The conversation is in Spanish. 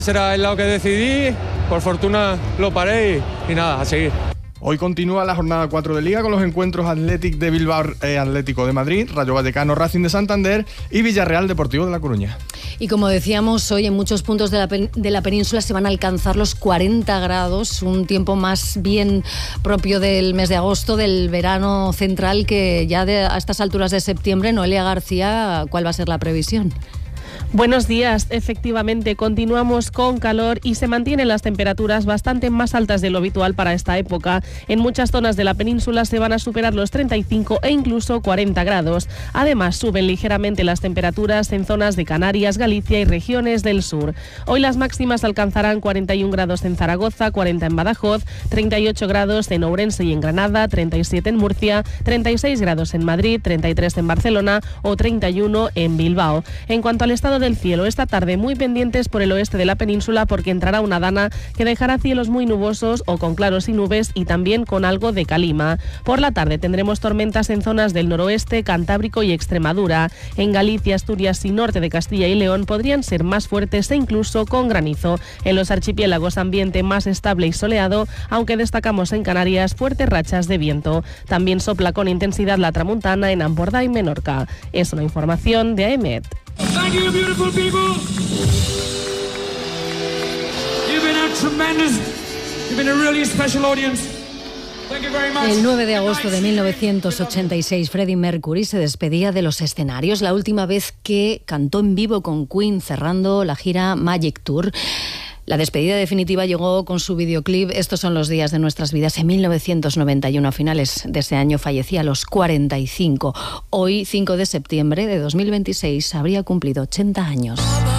Será el lado que decidí, por fortuna lo paré y nada, a seguir. Hoy continúa la jornada 4 de Liga con los encuentros Athletic de Bilbao, Atlético de Madrid, Rayo Vallecano, Racing de Santander y Villarreal Deportivo de La Coruña. Y como decíamos, hoy en muchos puntos de la península se van a alcanzar los 40 grados, un tiempo más bien propio del mes de agosto, del verano central, que ya a estas alturas de septiembre. Noelia García, ¿cuál va a ser la previsión? Buenos días. Efectivamente, continuamos con calor y se mantienen las temperaturas bastante más altas de lo habitual para esta época. En muchas zonas de la península se van a superar los 35 e incluso 40 grados. Además, suben ligeramente las temperaturas en zonas de Canarias, Galicia y regiones del sur. Hoy las máximas alcanzarán 41 grados en Zaragoza, 40 en Badajoz, 38 grados en Ourense y en Granada, 37 en Murcia, 36 grados en Madrid, 33 en Barcelona o 31 en Bilbao. En cuanto al estado del cielo, esta tarde muy pendientes por el oeste de la península porque entrará una dana que dejará cielos muy nubosos o con claros y nubes y también con algo de calima. Por la tarde tendremos tormentas en zonas del noroeste, Cantábrico y Extremadura. En Galicia, Asturias y norte de Castilla y León podrían ser más fuertes e incluso con granizo. En los archipiélagos ambiente más estable y soleado, aunque destacamos en Canarias fuertes rachas de viento. También sopla con intensidad la tramuntana en Ampordà y Menorca. Es una información de AEMET. Thank you, beautiful people. You've been a tremendous, you've been a really special audience. Thank you very much. El 9 de agosto de 1986, Freddie Mercury se despedía de los escenarios, la última vez que cantó en vivo con Queen, cerrando la gira Magic Tour. La despedida definitiva llegó con su videoclip Estos son los días de nuestras vidas. En 1991, a finales de ese año, fallecía a los 45. Hoy, 5 de septiembre de 2026, habría cumplido 80 años.